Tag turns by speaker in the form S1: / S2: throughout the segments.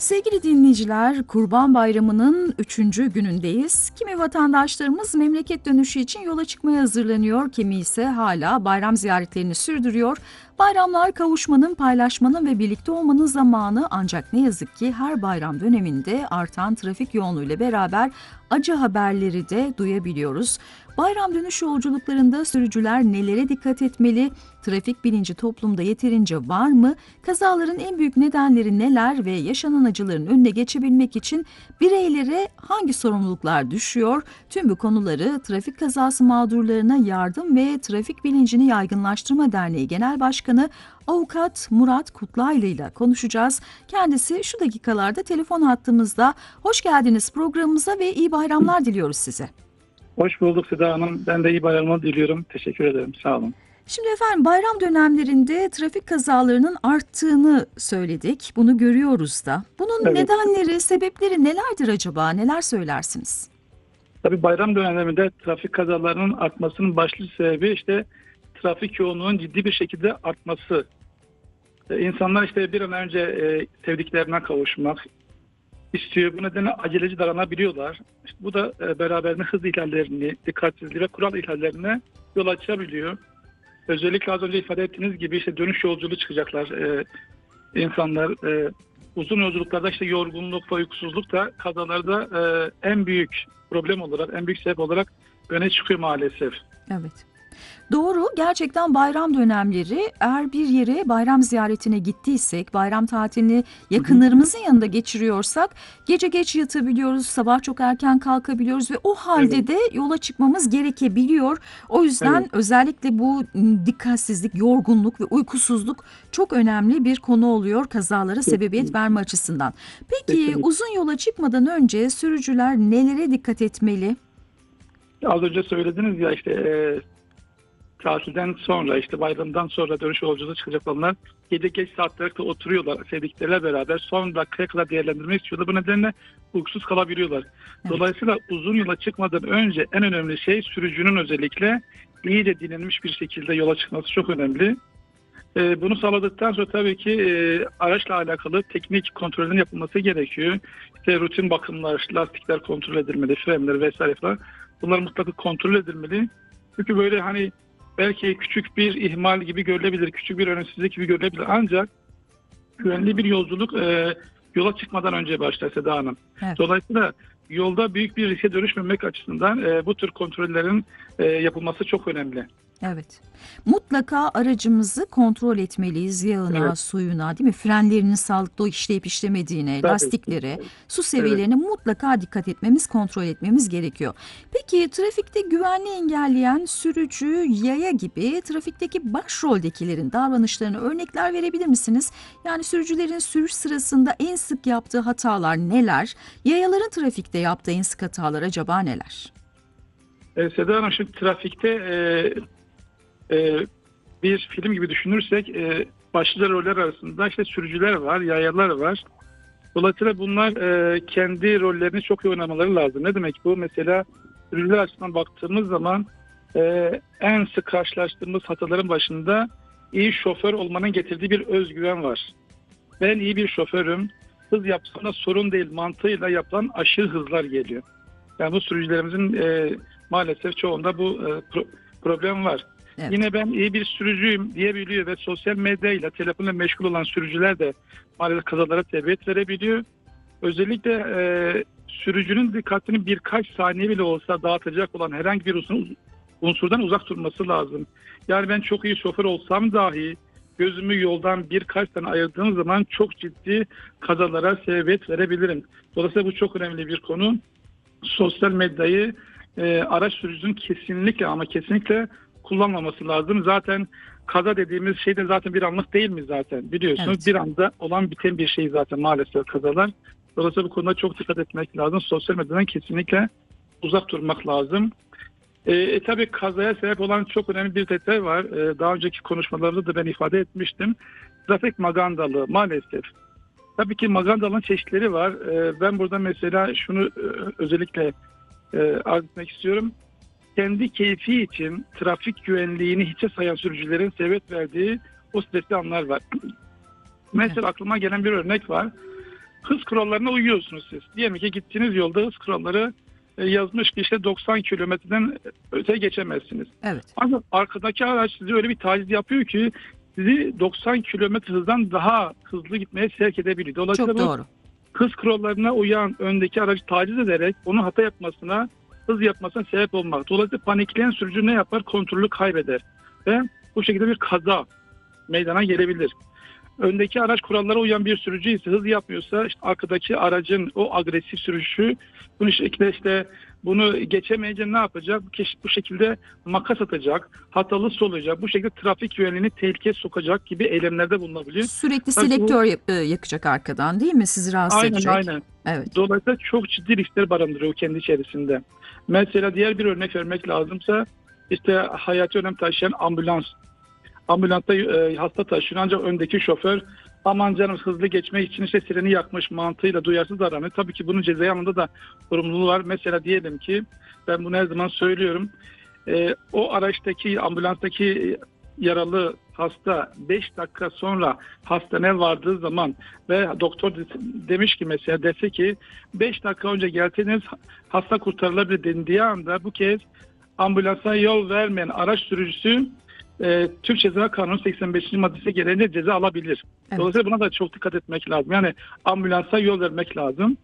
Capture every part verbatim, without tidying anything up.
S1: Sevgili dinleyiciler, Kurban Bayramı'nın üçüncü günündeyiz. Kimi vatandaşlarımız memleket dönüşü için yola çıkmaya hazırlanıyor, kimi ise hala bayram ziyaretlerini sürdürüyor. Bayramlar kavuşmanın, paylaşmanın ve birlikte olmanın zamanı, ancak ne yazık ki her bayram döneminde artan trafik yoğunluğuyla beraber acı haberleri de duyabiliyoruz. Bayram dönüş yolculuklarında sürücüler nelere dikkat etmeli? Trafik bilinci toplumda yeterince var mı? Kazaların en büyük nedenleri neler ve yaşanan acıların önüne geçebilmek için bireylere hangi sorumluluklar düşüyor? Tüm bu konuları Trafik Kazası Mağdurlarına Yardım ve Trafik Bilincini Yaygınlaştırma Derneği Genel Başkanı Avukat Murat Kutlaylı ile konuşacağız. Kendisi şu dakikalarda telefon hattımızda. Hoş geldiniz programımıza ve iyi bayramlar diliyoruz size.
S2: Hoş bulduk Seda Hanım. Ben de iyi bayramlar diliyorum. Teşekkür ederim. Sağ olun.
S1: Şimdi efendim, bayram dönemlerinde trafik kazalarının arttığını söyledik. Bunu görüyoruz da. Bunun
S2: Evet.
S1: nedenleri, sebepleri nelerdir acaba? Neler söylersiniz?
S2: Tabii bayram dönemlerinde trafik kazalarının artmasının başlı sebebi işte trafik yoğunluğunun ciddi bir şekilde artması. Ee, İnsanlar işte bir an önce e, sevdiklerine kavuşmak istiyor. Bu nedenle aceleci davranabiliyorlar. İşte bu da e, beraberinde hız ihlallerini, dikkatsizliği ve kural ihlallerine yol açabiliyor. Özellikle az önce ifade ettiğiniz gibi işte dönüş yolculuğu çıkacaklar e, insanlar. E, uzun yolculuklarda işte yorgunluk ve uykusuzluk da kazalarda e, en büyük problem olarak, en büyük sebep olarak öne çıkıyor maalesef.
S1: Evet. Doğru, gerçekten bayram dönemleri, eğer bir yere bayram ziyaretine gittiysek, bayram tatilini yakınlarımızın yanında geçiriyorsak gece geç yatabiliyoruz, sabah çok erken kalkabiliyoruz ve o halde
S2: Evet.
S1: de yola çıkmamız gerekebiliyor. O yüzden
S2: Evet.
S1: özellikle bu dikkatsizlik, yorgunluk ve uykusuzluk çok önemli bir konu oluyor kazalara sebebiyet verme açısından. Peki
S2: Kesinlikle.
S1: uzun yola çıkmadan önce sürücüler nelere dikkat etmeli?
S2: Az önce söylediniz ya işte e, tatilden sonra işte bayramdan sonra dönüş yolculuğu çıkacak olanlar gece geç saatlerde oturuyorlar sevdikleriyle beraber son dakikaya kadar değerlendirmek istiyorlar. Bu nedenle uykusuz kalabiliyorlar.
S1: Evet.
S2: Dolayısıyla uzun yola çıkmadan önce en önemli şey sürücünün özellikle iyice dinlenmiş bir şekilde yola çıkması çok önemli. Ee, bunu sağladıktan sonra tabii ki e, araçla alakalı teknik kontrolün yapılması gerekiyor. İşte rutin bakımlar, lastikler kontrol edilmeli, frenler vesaire falan. Bunlar mutlaka kontrol edilmeli. Çünkü böyle hani belki küçük bir ihmal gibi görülebilir, küçük bir önemsizlik gibi görülebilir. Ancak güvenli bir yolculuk e, yola çıkmadan önce başlar Seda Hanım.
S1: Evet.
S2: Dolayısıyla yolda büyük bir riske dönüşmemek açısından e, bu tür kontrollerin e, yapılması çok önemli.
S1: Evet. Mutlaka aracımızı kontrol etmeliyiz. Yağına,
S2: Evet.
S1: suyuna, değil mi? Frenlerinin sağlıklı işleyip işlemediğine,
S2: Tabii.
S1: lastiklere, su seviyelerine mutlaka dikkat etmemiz, kontrol etmemiz gerekiyor. Peki trafikte güvenliği engelleyen sürücü, yaya gibi trafikteki başroldekilerin davranışlarına örnekler verebilir misiniz? Yani sürücülerin sürüş sırasında en sık yaptığı hatalar neler? Yayaların trafikte yaptığı en sık hatalar acaba neler?
S2: E, Seda Hanım, şimdi trafikte e, e, bir film gibi düşünürsek e, başlıca roller arasında işte sürücüler var, yayalar var. Dolayısıyla bunlar e, kendi rollerini çok iyi oynamaları lazım. Ne demek bu? Mesela sürücüler açısından baktığımız zaman e, en sık karşılaştığımız hataların başında iyi şoför olmanın getirdiği bir özgüven var. Ben iyi bir şoförüm, hız yapsam da sorun değil mantığıyla yapılan aşırı hızlar geliyor. Yani bu sürücülerimizin e, maalesef çoğunda bu e, pro- problem var.
S1: Evet.
S2: Yine ben iyi bir sürücüyüm diyebiliyor ve sosyal medyayla, telefonla meşgul olan sürücüler de maalesef kazalara sebebiyet verebiliyor. Özellikle e, sürücünün dikkatini birkaç saniye bile olsa dağıtacak olan herhangi bir unsurun, unsurdan uzak durması lazım. Yani ben çok iyi şoför olsam dahi gözümü yoldan birkaç tane ayırdığım zaman çok ciddi kazalara sebebiyet verebilirim. Dolayısıyla bu çok önemli bir konu. Sosyal medyayı e, araç sürücünün kesinlikle ama kesinlikle kullanmaması lazım. Zaten kaza dediğimiz şey de zaten bir anlık değil mi zaten biliyorsunuz.
S1: Evet.
S2: Bir anda olan biten bir şey zaten maalesef kazalar. Dolayısıyla bu konuda çok dikkat etmek lazım. Sosyal medyadan kesinlikle uzak durmak lazım. E, e, tabii kazaya sebep olan çok önemli bir detay var. E, daha önceki konuşmalarımda da ben ifade etmiştim. Trafik magandalığı maalesef. Tabii ki magandalığın çeşitleri var. E, ben burada mesela şunu e, özellikle e, arz etmek istiyorum. Kendi keyfi için trafik güvenliğini hiçe sayan sürücülerin sebebiyet verdiği o stresli anlar var. Mesela aklıma gelen bir örnek var. hız kurallarına uyuyorsunuz siz. Diyelim ki gittiğiniz yolda hız kuralları e, yazmış ki işte doksan kilometreden öte geçemezsiniz.
S1: Evet.
S2: Ancak arkadaki araç size öyle bir taciz yapıyor ki sizi doksan kilometre hızdan daha hızlı gitmeye sevk edebiliyor. Dolayısıyla
S1: Çok
S2: bu
S1: doğru.
S2: hız kurallarına uyan öndeki aracı taciz ederek onu hata yapmasına, hız yapmasına sebep olmak. Dolayısıyla panikleyen sürücü ne yapar? Kontrolü kaybeder ve bu şekilde bir kaza meydana gelebilir. Öndeki araç kurallara uyan bir sürücü ise hız yapmıyorsa işte arkadaki aracın o agresif sürüşü bunu şekilde işte bunu geçemeyince ne yapacak? Bu şekilde makas atacak, hatalı solacak, bu şekilde trafik güvenliğini tehlikeye sokacak gibi eylemlerde bulunabiliyor.
S1: Sürekli
S2: Tabii bu-
S1: selektör yap- e, yakacak arkadan, değil mi? Sizi rahatsız
S2: Aynen
S1: edecek.
S2: aynen.
S1: Evet.
S2: Dolayısıyla çok ciddi riskler barındırıyor kendi içerisinde. Mesela diğer bir örnek vermek lazımsa işte hayati önem taşıyan ambulans. Ambulansta e, hasta taşıyor ancak öndeki şoför aman canım hızlı geçmek için işte sireni yakmış mantığıyla duyarsız davranıyor. Tabii ki bunun cezai anlamda da sorumluluğu var. Mesela diyelim ki ben bunu her zaman söylüyorum. E, o araçtaki ambulanstaki yaralı hasta beş dakika sonra hastaneye vardığı zaman ve doktor demiş ki mesela dese ki beş dakika önce gelseniz hasta kurtarılabilir dendiği anda bu kez ambulansa yol vermeyen araç sürücüsü e, Türk Ceza Kanunu seksen beşinci maddesi gereğince ceza alabilir.
S1: Evet.
S2: Dolayısıyla buna da çok dikkat etmek lazım. Yani ambulansa yol vermek lazım.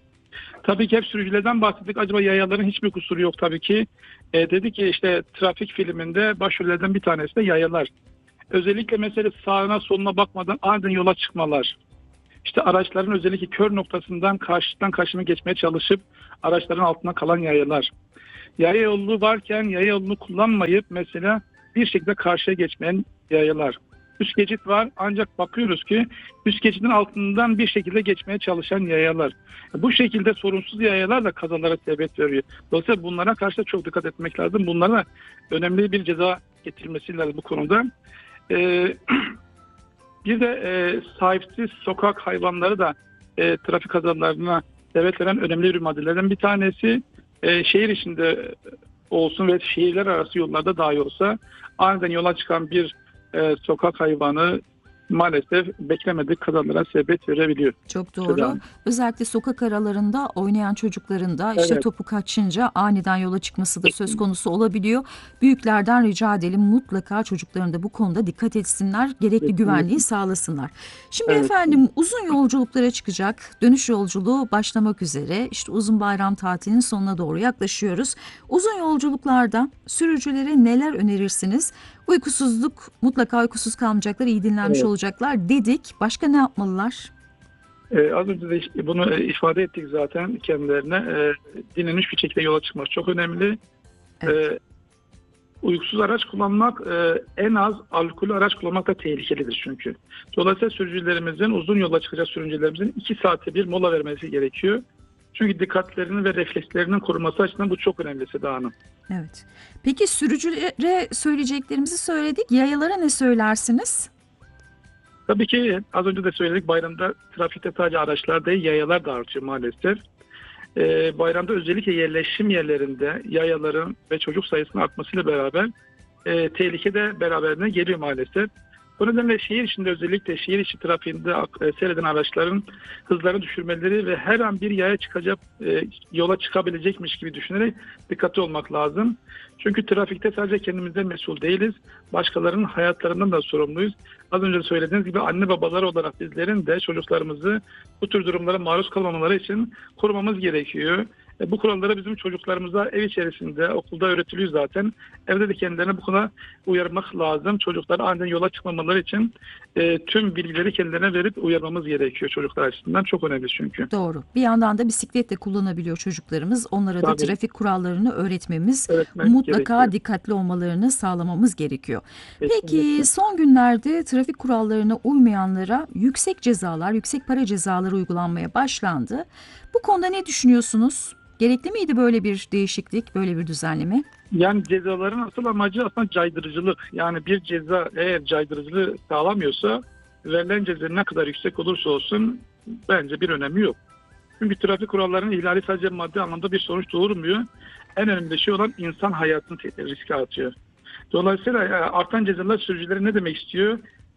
S2: Tabii ki hep sürücülerden bahsettik. Acaba yayaların hiçbir kusuru yok tabii ki. E, dedi ki işte trafik filminde başrollerden bir tanesi de yayalar. Özellikle mesela sağına soluna bakmadan aniden yola çıkmalar. İşte araçların özellikle kör noktasından karşıdan karşına geçmeye çalışıp araçların altına kalan yayalar. Yaya yolu varken yaya yolunu kullanmayıp mesela bir şekilde karşıya geçmeyen yayalar. Üst geçit var ancak bakıyoruz ki üst geçidin altından bir şekilde geçmeye çalışan yayalar. Bu şekilde sorunsuz yayalar da kazalara sebep veriyor. Dolayısıyla bunlara karşı da çok dikkat etmek lazım. Bunlara önemli bir ceza getirilmesi lazım bu konuda. Ee, bir de e, sahipsiz sokak hayvanları da e, trafik kazalarına sebep veren önemli bir maddelerden bir tanesi. E, şehir içinde olsun ve şehirler arası yollarda dahi olsa aniden yola çıkan bir e, sokak hayvanı maalesef beklemedik kazalara sebep verebiliyor.
S1: Çok doğru.
S2: Şuradan.
S1: Özellikle sokak aralarında oynayan çocukların da işte
S2: Evet.
S1: topu kaçınca aniden yola çıkması da söz konusu olabiliyor. Büyüklerden rica edelim mutlaka çocukların da bu konuda dikkat etsinler, gerekli
S2: Kesinlikle.
S1: güvenliği sağlasınlar. Şimdi
S2: Evet.
S1: efendim uzun yolculuklara çıkacak, dönüş yolculuğu başlamak üzere. İşte uzun bayram tatilinin sonuna doğru yaklaşıyoruz. Uzun yolculuklarda sürücülere neler önerirsiniz? Uykusuzluk, mutlaka uykusuz kalmayacaklar, iyi dinlenmiş
S2: Evet.
S1: olacaklar dedik. Başka ne yapmalılar?
S2: Ee, az önce de işte bunu e, ifade ettik zaten kendilerine. Ee, dinlenmiş bir şekilde yola çıkmak çok önemli.
S1: Evet.
S2: Ee, uykusuz araç kullanmak e, en az alkollü araç kullanmak da tehlikelidir çünkü. Dolayısıyla sürücülerimizin uzun yola çıkacak sürücülerimizin iki saate bir mola vermesi gerekiyor. Çünkü dikkatlerinin ve reflekslerinin korunması açısından bu çok önemli Seda Hanım.
S1: Evet. Peki sürücülere söyleyeceklerimizi söyledik. Yayalara ne söylersiniz?
S2: Tabii ki az önce de söyledik bayramda trafikte sadece araçlar değil yayalar da artıyor maalesef. Ee, bayramda özellikle yerleşim yerlerinde yayaların ve çocuk sayısının artmasıyla beraber e, tehlike de beraberine geliyor maalesef. Bu nedenle şehir içinde özellikle şehir içi trafiğinde e, seyreden araçların hızlarını düşürmeleri ve her an bir yaya çıkacak e, yola çıkabilecekmiş gibi düşünerek dikkatli olmak lazım. Çünkü trafikte sadece kendimizden mesul değiliz. Başkalarının hayatlarından da sorumluyuz. Az önce söylediğiniz gibi anne babalar olarak bizlerin de çocuklarımızı bu tür durumlara maruz kalmamaları için korumamız gerekiyor. E, bu kuralları bizim çocuklarımıza ev içerisinde, okulda öğretiliyor zaten. Evde de kendilerine bu konuda uyarmak lazım. Çocuklar aniden yola çıkmamaları için e, tüm bilgileri kendilerine verip uyarmamız gerekiyor çocuklar açısından. Çok önemli çünkü.
S1: Doğru. Bir yandan da bisiklet de kullanabiliyor çocuklarımız. Onlara da
S2: Tabii.
S1: trafik kurallarını öğretmemiz,
S2: Öğretmek
S1: mutlaka
S2: gerekiyor.
S1: dikkatli olmalarını sağlamamız gerekiyor. Peki
S2: Kesinlikle.
S1: son günlerde trafik kurallarına uymayanlara yüksek cezalar, yüksek para cezaları uygulanmaya başlandı. Bu konuda ne düşünüyorsunuz? Gerekli miydi böyle bir değişiklik, böyle bir düzenleme?
S2: Yani cezaların asıl amacı aslında caydırıcılık. Yani bir ceza eğer caydırıcılığı sağlamıyorsa verilen ceza ne kadar yüksek olursa olsun bence bir önemi yok. Çünkü trafik kurallarının ihlali sadece maddi anlamda bir sonuç doğurmuyor. En önemli şey olan insan hayatını riske atıyor. Dolayısıyla artan cezalar sürücülere ne demek istiyor?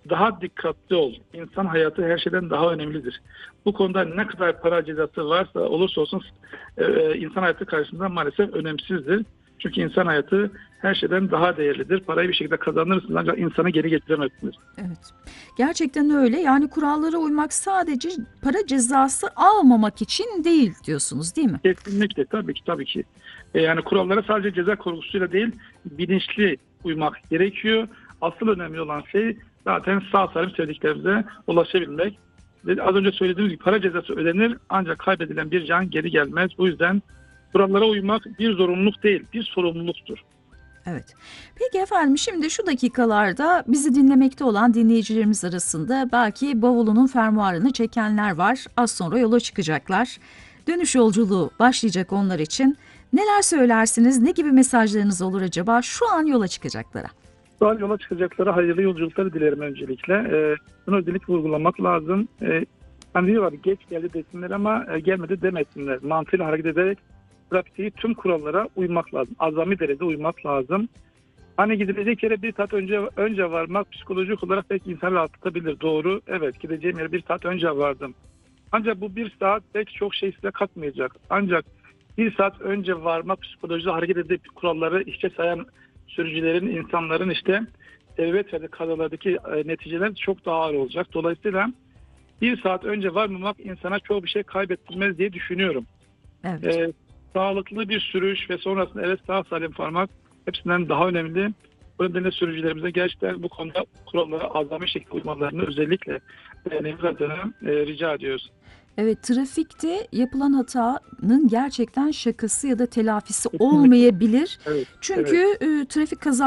S2: daha dikkatli ol. İnsan hayatı her şeyden daha önemlidir. Bu konuda ne kadar para cezası varsa olursa olsun e, insan hayatı karşısında maalesef önemsizdir. Çünkü insan hayatı her şeyden daha değerlidir. Parayı bir şekilde kazanırsınız ancak insanı geri getiremezsiniz.
S1: Evet. Gerçekten öyle. Yani kurallara uymak sadece para cezası almamak için değil diyorsunuz, değil mi?
S2: Kesinlikle, tabii ki tabii ki. E, yani kurallara sadece ceza korkusuyla değil, bilinçli uymak gerekiyor. Asıl önemli olan şey zaten sağ salim sevdiklerimize ulaşabilmek. Ve az önce söylediğimiz gibi para cezası ödenir ancak kaybedilen bir can geri gelmez. Bu yüzden kurallara uymak bir zorunluluk değil, bir sorumluluktur.
S1: Evet. Peki efendim, şimdi şu dakikalarda bizi dinlemekte olan dinleyicilerimiz arasında belki bavulunun fermuarını çekenler var. Az sonra yola çıkacaklar. Dönüş yolculuğu başlayacak onlar için. Neler söylersiniz? Ne gibi mesajlarınız olur acaba şu an yola çıkacaklara?
S2: Şu an yola çıkacaklara hayırlı yolculukları dilerim öncelikle. Ee, bunu özellikle vurgulamak lazım. Ee, hani diyorlar geç geldi desinler ama e, gelmedi demesinler. Mantığıyla hareket ederek trafiği tüm kurallara uymak lazım. Azami derecede uymak lazım. Hani gidilecek yere bir saat önce önce varmak psikolojik olarak belki insanı rahatlatabilir. Doğru. Evet, gideceğim yere bir saat önce vardım. Ancak bu bir saat belki çok şey size katmayacak. Ancak bir saat önce varmak psikolojide hareket edip kuralları hiçe sayan sürücülerin, insanların işte evet ve kazalardaki e, neticeler çok daha ağır olacak. Dolayısıyla bir saat önce varmamak insana çoğu bir şey kaybettirmez diye düşünüyorum.
S1: Evet.
S2: E, sağlıklı bir sürüş ve sonrasında eve sağ salim varmak hepsinden daha önemli. Bu nedenle sürücülerimize gerçekten bu konuda kurallara azami şekilde uymalarını özellikle deneyimler adına e, rica ediyoruz.
S1: Evet, trafikte yapılan hatanın gerçekten şakası ya da telafisi olmayabilir.
S2: Evet,
S1: Çünkü
S2: evet.
S1: e, trafik kazaları